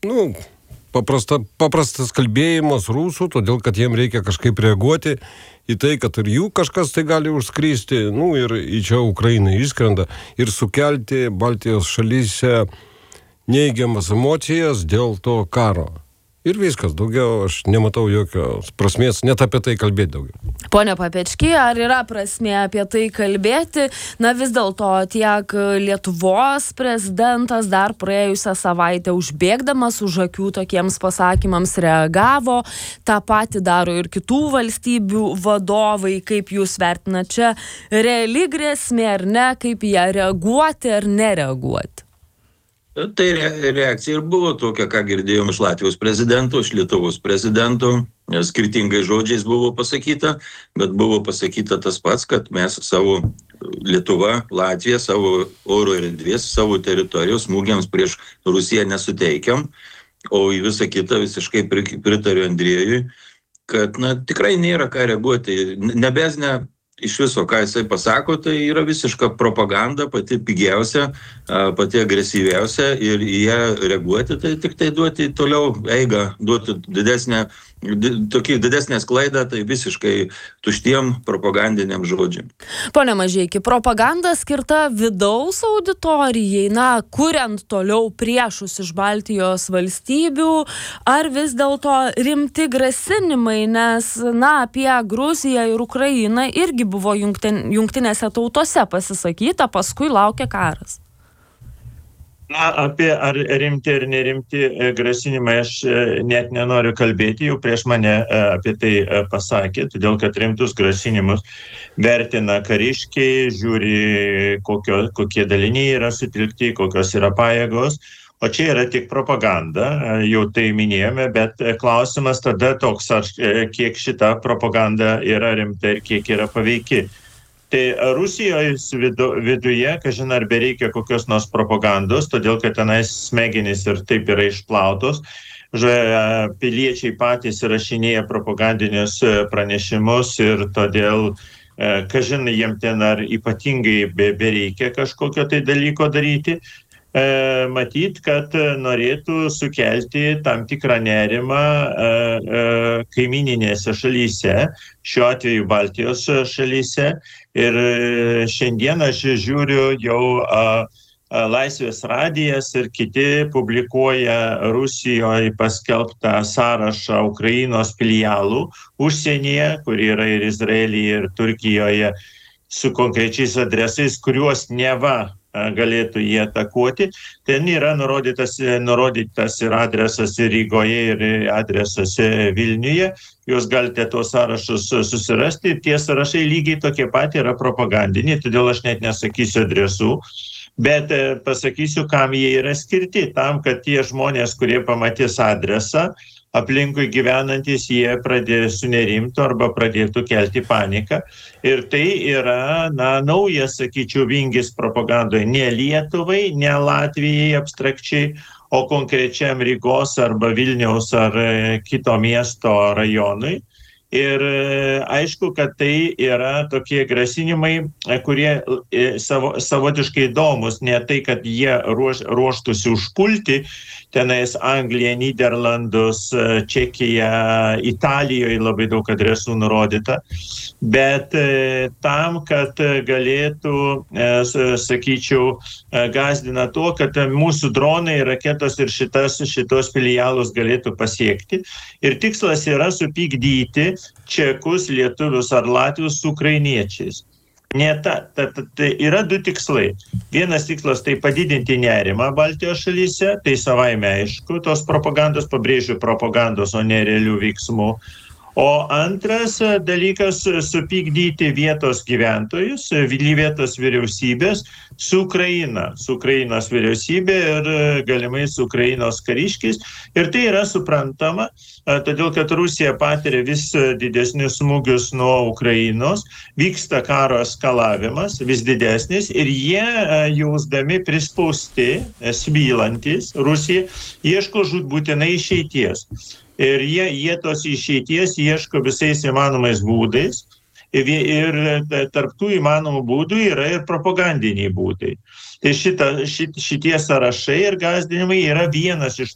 paprastas kalbėjimas rusų, todėl kad jiem reikia kažkaip reaguoti į tai, kad ir jų kažkas tai gali užskristi, ir į čia Ukrainą išskrenda ir sukelti Baltijos šalyse neigiamas emocijas dėl to karo. Ir viskas, daugiau aš nematau jokios prasmės net apie tai kalbėti daugiau. Pone Papečky, ar yra prasmė apie tai kalbėti? Vis dėlto tiek Lietuvos prezidentas dar praėjusią savaitę užbėgdamas už akių tokiems pasakymams reagavo. Ta pati daro ir kitų valstybių vadovai. Kaip jūs vertinate čia reali grėsmė ar ne? Kaip ją reaguoti ar nereaguoti? Tai reakcija ir buvo tokia, ką girdėjom iš Latvijos prezidento, iš Lietuvos prezidento. Skirtingais žodžiais buvo pasakyta, bet buvo pasakyta tas pats, kad mes savo Lietuva, Latvija, savo oro erdvės, savo teritorijos smūgiams prieš Rusiją nesuteikiam, o į visą kitą visiškai pritariu Andriejui, kad tikrai nėra ką reaguoti. Nebezne iš viso, ką jisai pasako, tai yra visiška propaganda, pati pigiausia, pati agresyviausia ir į ją reaguoti, tai tik tai duoti toliau eigą, duoti didesnę sklaidą, tai visiškai tuštiem propagandiniam žodžiam. Pone Mažeiki, propaganda skirta vidaus auditorijai, kuriant toliau priešus iš Baltijos valstybių, ar vis dėlto rimti grasinimai, nes apie Gruziją ir Ukrainą irgi buvo jungtinėse tautose pasisakyta, paskui laukia karas. Apie ar rimti ar nerimti grasinimai aš net nenoriu kalbėti, jau prieš mane apie tai pasakė, todėl kad rimtus grasinimus vertina kariškiai, žiūri kokie daliniai yra sutelkti, kokios yra pajėgos, o čia yra tik propaganda, jau tai minėjome, bet klausimas tada toks, kiek šita propaganda yra rimta ir kiek yra paveiki. Tai Rusijos viduje, kažin ar bereikia kokios nors propagandos, todėl kad tenais smegenys ir taip yra išplautos. Piliečiai patys rašinėja propagandinius pranešimus ir todėl, kažin jiem ten ar ypatingai bereikia kažkokio tai dalyko daryti. Matyt, kad norėtų sukelti tam tikrą nerimą kaimininėse šalyse, šiuo atveju Baltijos šalyse. Ir šiandien aš žiūriu jau Laisvės radijas ir kiti publikuoja Rusijoje paskelbtą sąrašą Ukrainos filialų užsienyje, kur yra ir Izraelyje, ir Turkijoje, su konkrečiais adresais, kuriuos neva galėtų jie atakuoti. Ten yra nurodytas ir adresas Rygoje, ir adresas Vilniuje. Jūs galite tuos sąrašus susirasti. Tie sąrašai lygiai tokie pat yra propagandiniai, todėl aš net nesakysiu adresų. Bet pasakysiu, kam jie yra skirti. Tam, kad tie žmonės, kurie pamatys adresą, aplinkui gyvenantys, jie pradės sunerimti arba pradėtų kelti paniką. Ir tai yra, naujas, sakyčiau, vingis propagandoje. Ne Lietuvai, ne Latvijai abstrakčiai, o konkrečiam Rygos arba Vilniaus ar kito miesto rajonui. Ir aišku, kad tai yra tokie grasinimai, kurie savotiškai įdomus, ne tai, kad jie ruoštųsi užpulti tenais Angliją, Nyderlandus, Čekiją, Italijoje labai daug adresų nurodyta, bet tam, kad galėtų, sakyčiau, gąsdina to, kad mūsų dronai, raketos ir šitos filialus galėtų pasiekti. Ir tikslas yra supykdyti čekus, lietuvius ar latvius su ukrainiečiais. Tai yra du tikslai. Vienas tikslas tai padidinti nerimą Baltijos šalyse, tai savaime aišku, tos propagandos, pabrėžiu propagandos, o ne realių veiksmų. O antras dalykas - supykdyti vietos gyventojus, vietos vyriausybės su Ukraina, su Ukrainos vyriausybė ir galimai su Ukrainos kariškiais. Ir tai yra suprantama, todėl kad Rusija patiria vis didesnius smūgius nuo Ukrainos, vyksta karo eskalavimas vis didesnis ir jie jausdami prispausti, svylantis Rusija, ieško žūtbūtinai išeities. Ir jie tos išeities ieško visais įmanomais būdais. Ir tarp tų įmanomų būdų yra ir propagandiniai būdai. Tai šitie sąrašai ir gąsdinimai yra vienas iš